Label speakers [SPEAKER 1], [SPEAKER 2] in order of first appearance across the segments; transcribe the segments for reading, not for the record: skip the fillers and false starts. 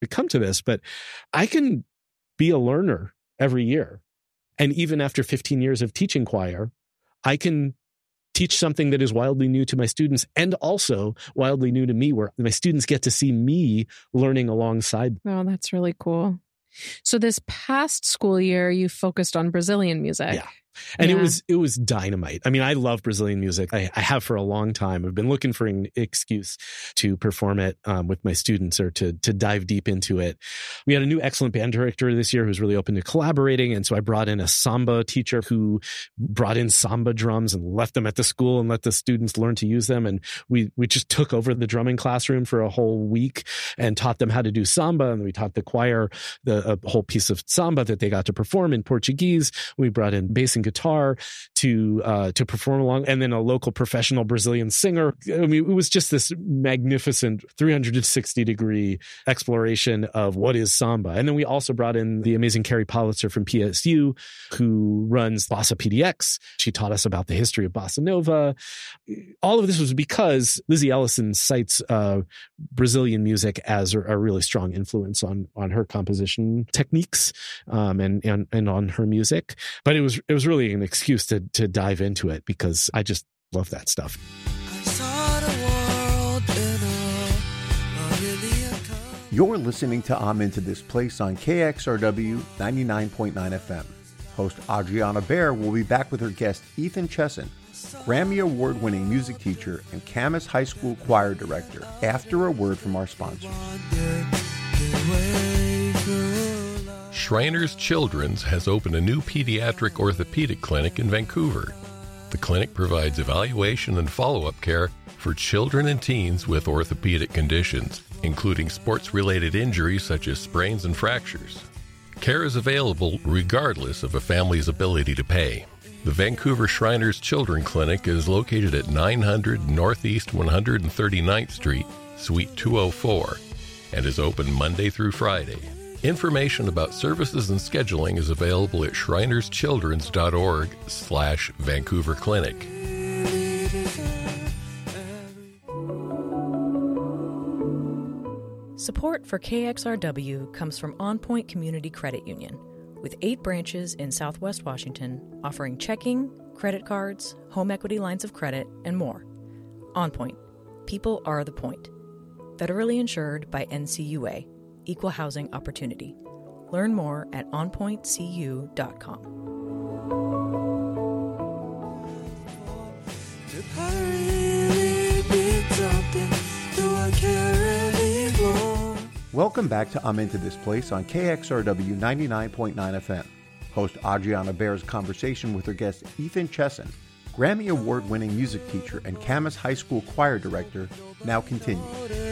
[SPEAKER 1] come to this, but I can be a learner every year. And even after 15 years of teaching choir, I can teach something that is wildly new to my students and also wildly new to me, where my students get to see me learning alongside.
[SPEAKER 2] Oh, that's really cool. So this past school year, you focused on Brazilian music.
[SPEAKER 1] Yeah. And it was dynamite. I mean, I love Brazilian music. I have for a long time. I've been looking for an excuse to perform it with my students or to dive deep into it. We had a new excellent band director this year who's really open to collaborating. And so I brought in a samba teacher who brought in samba drums and left them at the school and let the students learn to use them. And we just took over the drumming classroom for a whole week and taught them how to do samba. And we taught the choir a whole piece of samba that they got to perform in Portuguese. We brought in bass and guitar to perform along, and then a local professional Brazilian singer. I mean, it was just this magnificent 360-degree exploration of what is samba. And then we also brought in the amazing Carrie Politzer from PSU, who runs Bossa PDX. She taught us about the history of bossa nova. All of this was because Lizzie Ellison cites Brazilian music as a really strong influence on her composition techniques and on her music. But it was really an excuse to dive into it because I just love that stuff.
[SPEAKER 3] You're listening to I'm Into This Place on KXRW 99.9 FM. Host Adriana Baer will be back with her guest Ethan Chesson, Grammy Award-winning music teacher and Camas High School choir director, after a word from our sponsor.
[SPEAKER 4] Shriners Children's has opened a new pediatric orthopedic clinic in Vancouver. The clinic provides evaluation and follow-up care for children and teens with orthopedic conditions, including sports-related injuries such as sprains and fractures. Care is available regardless of a family's ability to pay. The Vancouver Shriners Children Clinic is located at 900 Northeast 139th Street, Suite 204, and is open Monday through Friday. Information about services and scheduling is available at shrinerschildrens.org/Vancouver Clinic.
[SPEAKER 5] Support for KXRW comes from On Point Community Credit Union, with 8 branches in Southwest Washington offering checking, credit cards, home equity lines of credit, and more. On Point. People are the point. Federally insured by NCUA. Equal housing opportunity. Learn more at onpointcu.com.
[SPEAKER 3] Welcome back to I'm Into This Place on KXRW 99.9 FM. Host Adriana Baer's conversation with her guest Ethan Chesson, Grammy Award-winning music teacher and Camas High School choir director, now continues.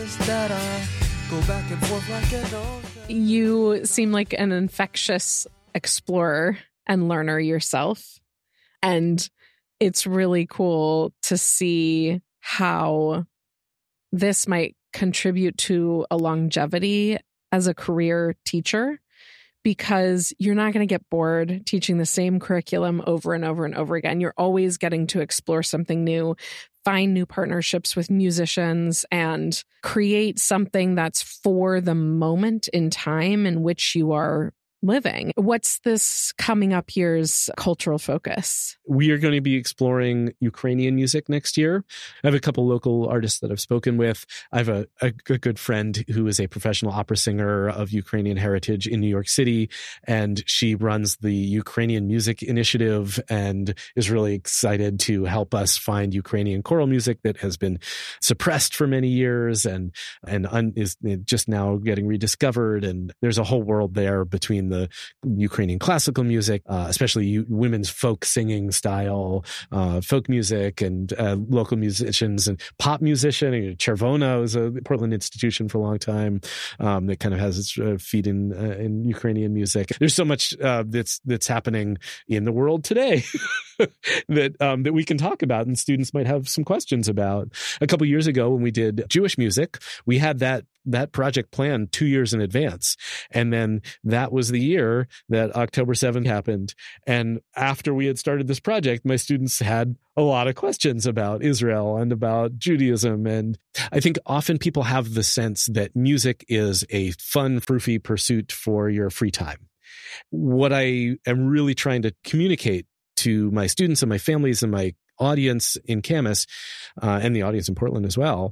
[SPEAKER 2] You seem like an infectious explorer and learner yourself. And it's really cool to see how this might contribute to a longevity as a career teacher, because you're not going to get bored teaching the same curriculum over and over and over again. You're always getting to explore something new, find new partnerships with musicians, and create something that's for the moment in time in which you are living. What's this coming up year's cultural focus?
[SPEAKER 1] We are going to be exploring Ukrainian music next year. I have a couple local artists that I've spoken with. I have a good friend who is a professional opera singer of Ukrainian heritage in New York City, and she runs the Ukrainian Music Initiative and is really excited to help us find Ukrainian choral music that has been suppressed for many years and is just now getting rediscovered. And there's a whole world there between the Ukrainian classical music, especially women's folk singing style, folk music, and local musicians and pop musician. Chervona was a Portland institution for a long time that kind of has its feet in Ukrainian music. There's so much that's happening in the world today that we can talk about, and students might have some questions about. A couple years ago, when we did Jewish music, we had that that project planned 2 years in advance. And then that was the year that October 7th happened. And after we had started this project, my students had a lot of questions about Israel and about Judaism. And I think often people have the sense that music is a fun, froofy pursuit for your free time. What I am really trying to communicate to my students and my families and my audience in Camas, and the audience in Portland as well,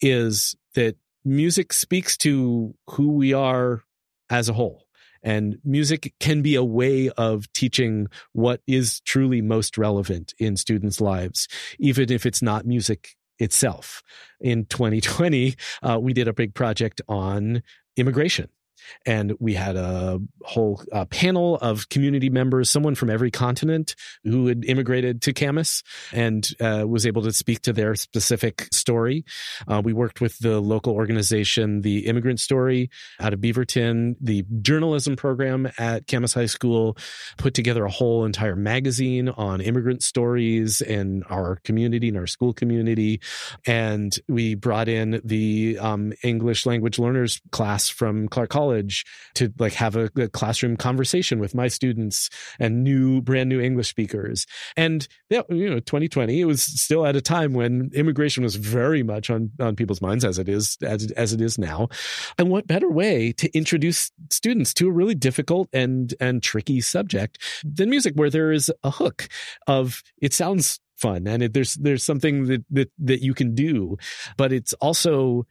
[SPEAKER 1] is that music speaks to who we are as a whole. And music can be a way of teaching what is truly most relevant in students' lives, even if it's not music itself. In 2020, we did a big project on immigration. And we had a whole panel of community members, someone from every continent who had immigrated to Camas and was able to speak to their specific story. We worked with the local organization, The Immigrant Story, out of Beaverton. The journalism program at Camas High School put together a whole entire magazine on immigrant stories in our community, in our school community. And we brought in the English language learners class from Clark College to like have a classroom conversation with my students and brand new English speakers. And 2020, it was still at a time when immigration was very much on people's minds, as it is now. And what better way to introduce students to a really difficult and tricky subject than music, where there is a hook of it sounds fun and there's something that you can do, but it's also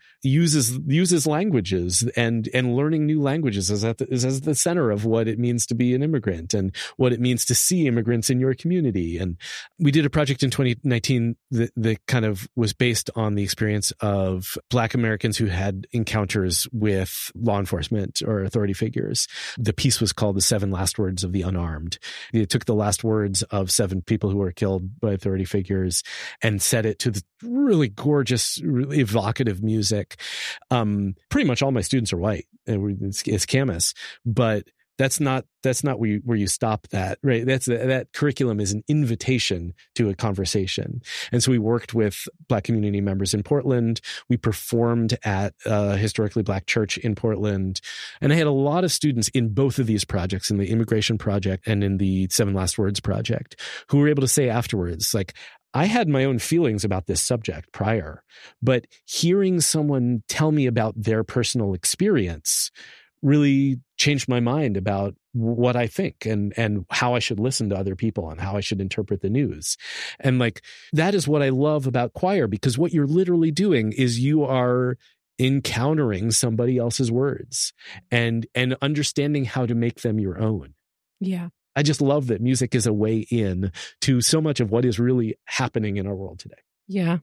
[SPEAKER 1] uses languages and learning new languages is at the center of what it means to be an immigrant and what it means to see immigrants in your community. And we did a project in 2019 that kind of was based on the experience of Black Americans who had encounters with law enforcement or authority figures. The piece was called The 7 Last Words of the Unarmed. It took the last words of 7 people who were killed by authority figures and set it to the really gorgeous, really evocative music. Pretty much all my students are white. It's Camas, but that's not where you stop that, right? That curriculum is an invitation to a conversation. And so we worked with Black community members in Portland. We performed at a historically Black church in Portland. And I had a lot of students in both of these projects, in the immigration project and in the 7 Last Words project, who were able to say afterwards, like, I had my own feelings about this subject prior, but hearing someone tell me about their personal experience really changed my mind about what I think and how I should listen to other people and how I should interpret the news. And like, that is what I love about choir, because what you're literally doing is you are encountering somebody else's words and understanding how to make them your own.
[SPEAKER 2] Yeah.
[SPEAKER 1] I just love that music is a way in to so much of what is really happening in our world today.
[SPEAKER 2] Yeah.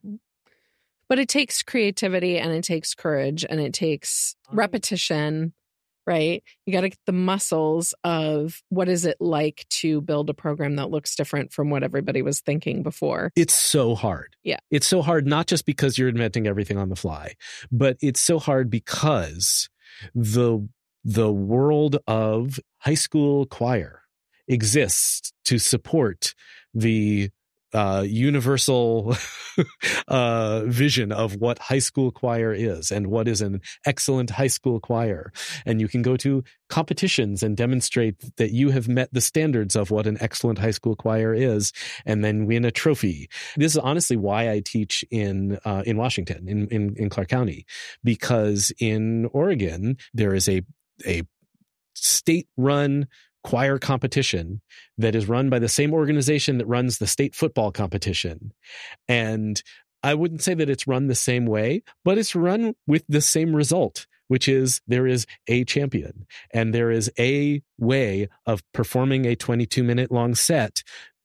[SPEAKER 2] But it takes creativity and it takes courage and it takes repetition, right? You got to get the muscles of what is it like to build a program that looks different from what everybody was thinking before.
[SPEAKER 1] It's so hard.
[SPEAKER 2] Yeah.
[SPEAKER 1] It's so hard, not just because you're inventing everything on the fly, but it's so hard because the world of high school choir exists to support the universal vision of what high school choir is and what is an excellent high school choir. And you can go to competitions and demonstrate that you have met the standards of what an excellent high school choir is, and then win a trophy. This is honestly why I teach in Washington, in Clark County, because in Oregon, there is a state-run choir competition that is run by the same organization that runs the state football competition. And I wouldn't say that it's run the same way, but it's run with the same result, which is there is a champion and there is a way of performing a 22-minute long set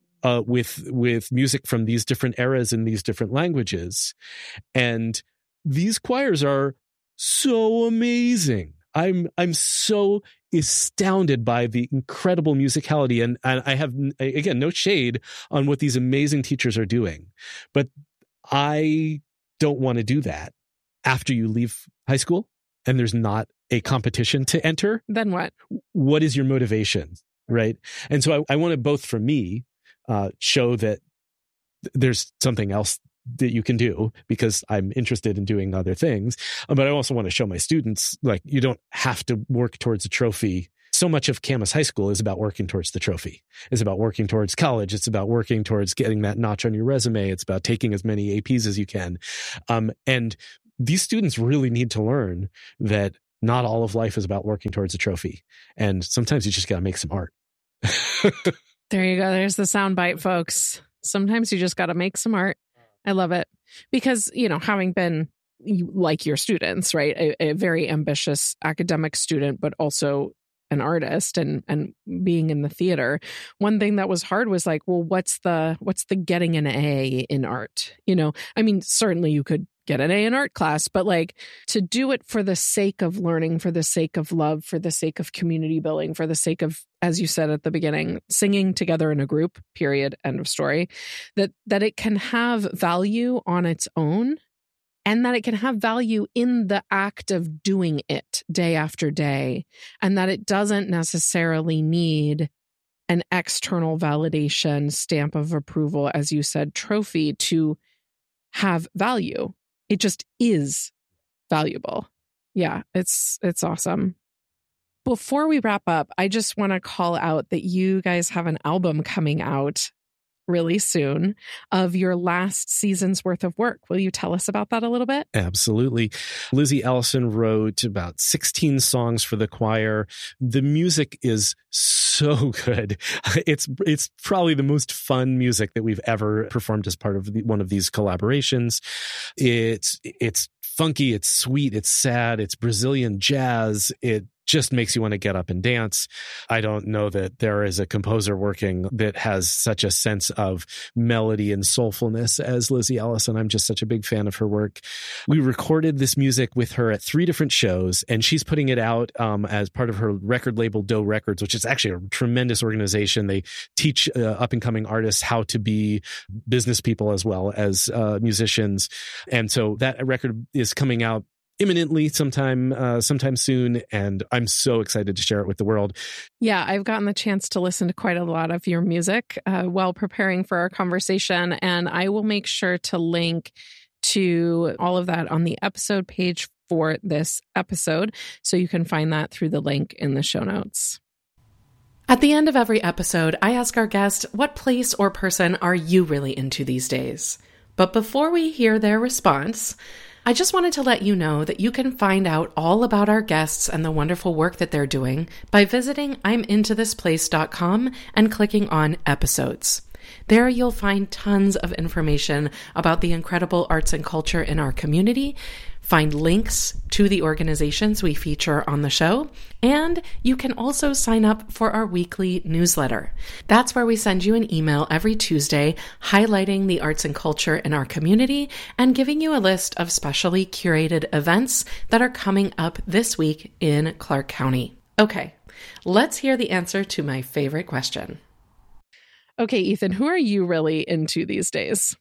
[SPEAKER 1] with music from these different eras in these different languages. And these choirs are so amazing. I'm so astounded by the incredible musicality, and I have, again, no shade on what these amazing teachers are doing, but I don't want to do that after you leave high school and there's not a competition to enter.
[SPEAKER 2] Then what?
[SPEAKER 1] What is your motivation, right? And so I want to both, for me, show that there's something else that you can do because I'm interested in doing other things. But I also want to show my students, like, you don't have to work towards a trophy. So much of Camas High School is about working towards the trophy. It's about working towards college. It's about working towards getting that notch on your resume. It's about taking as many APs as you can. And these students really need to learn that not all of life is about working towards a trophy. And sometimes you just got to make some art.
[SPEAKER 2] There you go. There's the soundbite, folks. Sometimes you just got to make some art. I love it. Because, having been like your students, right? A very ambitious academic student, but also an artist and being in the theater. One thing that was hard was like, well, what's the getting an A in art? I mean, certainly you could get an A in art class, but like to do it for the sake of learning, for the sake of love, for the sake of community building, for the sake of, as you said at the beginning, singing together in a group, period, end of story, that it can have value on its own. And that it can have value in the act of doing it day after day. And that it doesn't necessarily need an external validation, stamp of approval, as you said, trophy to have value. It just is valuable. Yeah, it's awesome. Before we wrap up, I just want to call out that you guys have an album coming out really soon of your last season's worth of work. Will you tell us about that a little bit?
[SPEAKER 1] Absolutely. Lizzie Ellison wrote about 16 songs for the choir. The music is so good. It's probably the most fun music that we've ever performed as part of one of these collaborations. It's funky, it's sweet, it's sad, it's Brazilian jazz. It just makes you want to get up and dance. I don't know that there is a composer working that has such a sense of melody and soulfulness as Lizzie Ellison. I'm just such a big fan of her work. We recorded this music with her at 3 different shows, and she's putting it out as part of her record label, Doe Records, which is actually a tremendous organization. They teach up-and-coming artists how to be business people as well as musicians. And so that record is coming out imminently sometime soon, and I'm so excited to share it with the world.
[SPEAKER 2] Yeah, I've gotten the chance to listen to quite a lot of your music while preparing for our conversation, and I will make sure to link to all of that on the episode page for this episode, so you can find that through the link in the show notes. At the end of every episode, I ask our guest, what place or person are you really into these days? But before we hear their response, I just wanted to let you know that you can find out all about our guests and the wonderful work that they're doing by visiting I'mIntoThisPlace.com and clicking on episodes. There you'll find tons of information about the incredible arts and culture in our community, find links to the organizations we feature on the show, and you can also sign up for our weekly newsletter. That's where we send you an email every Tuesday highlighting the arts and culture in our community and giving you a list of specially curated events that are coming up this week in Clark County. Okay, let's hear the answer to my favorite question. Okay, Ethan, who are you really into these days?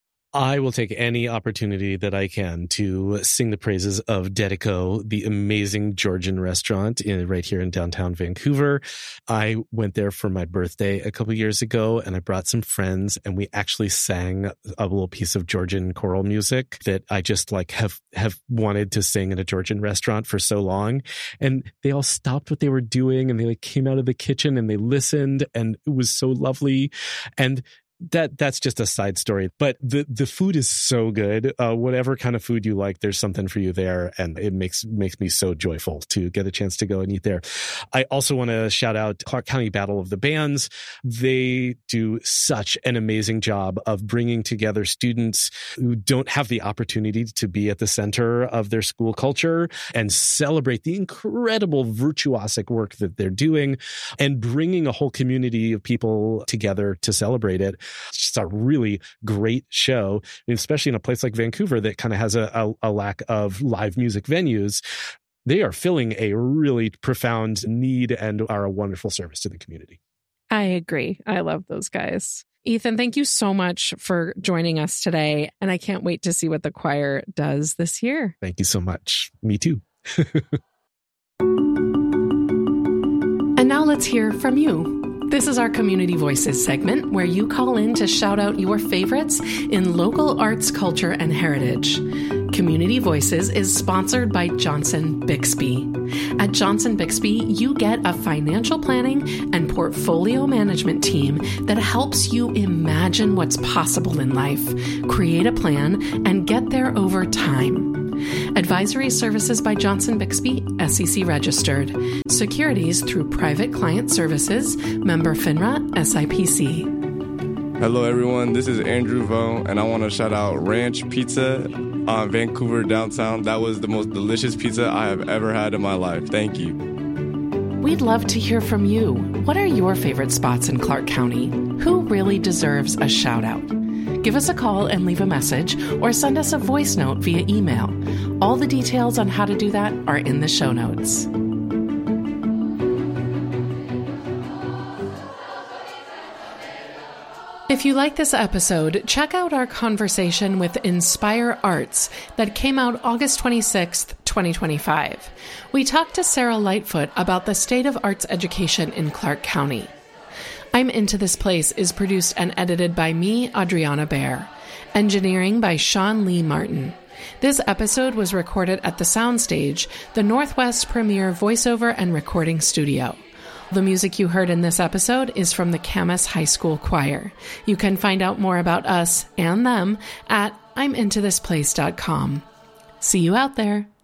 [SPEAKER 1] I will take any opportunity that I can to sing the praises of Dedico, the amazing Georgian restaurant right here in downtown Vancouver. I went there for my birthday a couple years ago, and I brought some friends, and we actually sang a little piece of Georgian choral music that I just have wanted to sing in a Georgian restaurant for so long. And they all stopped what they were doing, and they came out of the kitchen and they listened, and it was so lovely. And that's just a side story, but the food is so good. Whatever kind of food you like, there's something for you there, and it makes me so joyful to get a chance to go and eat there. I also want to shout out Clark County Battle of the Bands. They do such an amazing job of bringing together students who don't have the opportunity to be at the center of their school culture and celebrate the incredible virtuosic work that they're doing and bringing a whole community of people together to celebrate it. It's just a really great show, especially in a place like Vancouver that kind of has a lack of live music venues. They are filling a really profound need and are a wonderful service to the community.
[SPEAKER 2] I agree. I love those guys. Ethan, thank you so much for joining us today. And I can't wait to see what the choir does this year.
[SPEAKER 1] Thank you so much. Me too.
[SPEAKER 2] And now let's hear from you. This is our Community Voices segment where you call in to shout out your favorites in local arts, culture, and heritage. Community Voices is sponsored by Johnson Bixby. At Johnson Bixby, you get a financial planning and portfolio management team that helps you imagine what's possible in life, create a plan, and get there over time. Advisory services by Johnson Bixby, SEC registered. Securities through Private Client Services, member FINRA, SIPC.
[SPEAKER 6] Hello everyone, this is Andrew Vo, and I want to shout out Ranch Pizza on Vancouver downtown. That was the most delicious pizza I have ever had in my life. Thank you.
[SPEAKER 2] We'd love to hear from you. What are your favorite spots in Clark County? Who really deserves a shout out? Give us a call and leave a message, or send us a voice note via email. All the details on how to do that are in the show notes. If you like this episode, check out our conversation with Inspire Arts that came out August 26th, 2025. We talked to Sarah Lightfoot about the state of arts education in Clark County. I'm Into This Place is produced and edited by me, Adriana Baer. Engineering by Sean Lee Martin. This episode was recorded at the Soundstage, the Northwest Premier Voiceover and Recording Studio. The music you heard in this episode is from the Camas High School Choir. You can find out more about us and them at I'mIntoThisPlace.com. See you out there.